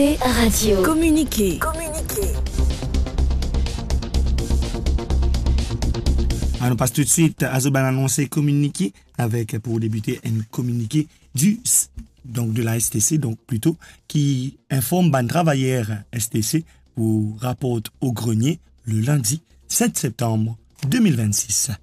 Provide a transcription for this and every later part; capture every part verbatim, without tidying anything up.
Radio. Communiquer. Communiquer. On nous passe tout de suite à Zoban annoncer communiqué avec pour débuter un communiqué du donc de la S T C donc plutôt qui informe ban travailleurs S T C pour rapporte au grenier le lundi sept septembre deux mille vingt-six.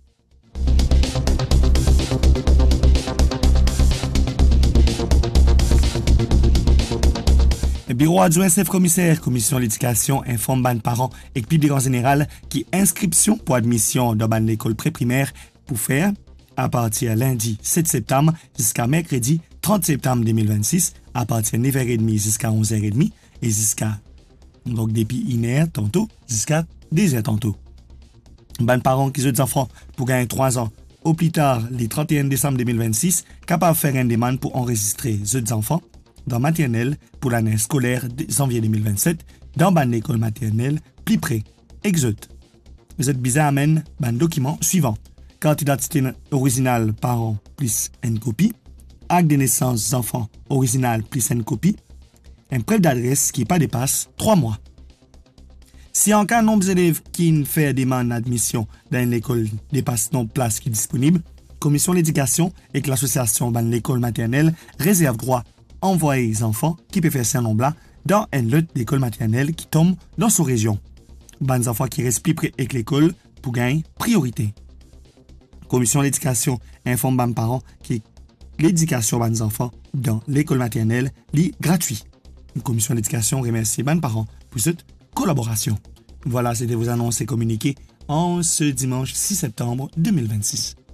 Le bureau adjoint chef commissaire, commission de l'éducation, informe ban parents et public en général qui inscription pour admission dans ban l'école pré-primaire pour faire à partir lundi sept septembre jusqu'à mercredi trente septembre deux mille vingt-six à partir de neuf heures trente jusqu'à onze heures trente et jusqu'à donc depuis une heure tantôt jusqu'à deux heures tantôt. Ban parents qui ont des enfants pour gagner trois ans au plus tard le trente et un décembre deux mille vingt-six capable de faire une demande pour enregistrer les enfants dans maternelle pour l'année scolaire de janvier deux mille vingt-sept dans ban l'école maternelle plus près. Exote. Vous êtes bizarre amène ban document suivant. Carte d'identité originale parent plus une copie. Acte de naissance enfant original plus une copie. Un preuve d'adresse qui pas dépasse trois mois. Si en cas nombre d'élèves qui ne fait demande d'admission dans l'école dépasse nombre de places qui est disponible, commission de l'éducation et que l'association ban l'école maternelle réserve droit envoyer les enfants qui peuvent faire ce nombre-là dans une lot d'école maternelle qui tombe dans son région. Ban enfants qui restent plus près avec l'école pour gagner priorité. Commission de l'éducation informe ban parents que l'éducation ban enfants dans l'école maternelle est gratuit. Une commission de l'éducation remercie ban parents pour cette collaboration. Voilà, c'était vos annonces et communiqués en ce dimanche six septembre deux mille vingt-six.